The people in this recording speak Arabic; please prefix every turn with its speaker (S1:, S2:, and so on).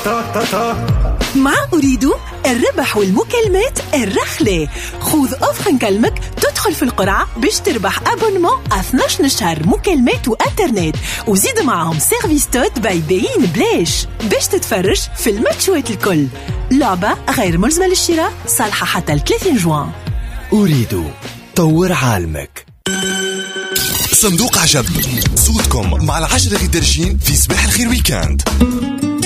S1: مع أريد الربح والمكالمات الرخلة. خذ أوفر نكلمك تدخل في القرعة باش تربح أبونمون 12 شهر مكالمات وإنترنت، وزيد معهم سيرفيس توت باي بين بلاش باش تتفرج في الماتشات الكل. لعبة غير ملزمة للشراء، صالحة حتى 30 جوان.
S2: أريد طور عالمك.
S3: صندوق عجب صوتكم مع 10 غدرشين في صباح الخير ويكاند.